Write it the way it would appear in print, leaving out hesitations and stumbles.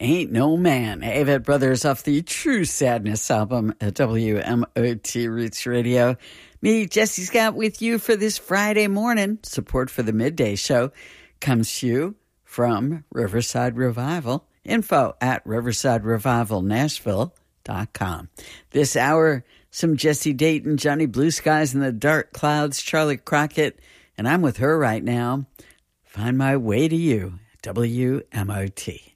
Ain't No Man. Avett Brothers off the True Sadness album at WMOT Roots Radio. Me, Jesse Scott, with you for this Friday morning. Support for the Midday Show comes to you from Riverside Revival. Info at riversiderevivalnashville.com. This hour, some Jesse Dayton, Johnny Blue Skies and the Dark Clouds, Charlie Crockett, and I'm with her right now. Find My Way to You, WMOT.